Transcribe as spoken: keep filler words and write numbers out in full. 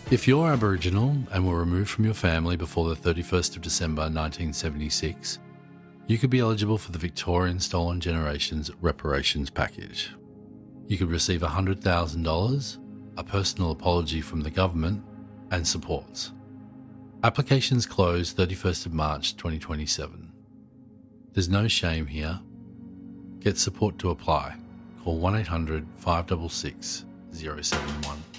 If you're Aboriginal and were removed from your family before the thirty-first of December nineteen seventy-six, you could be eligible for the Victorian Stolen Generations Reparations Package. You could receive one hundred thousand dollars, a personal apology from the government, and supports. Applications close thirty-first of March twenty twenty-seven. There's no shame here. Get support to apply. Call one eight hundred, five six six, zero seven one.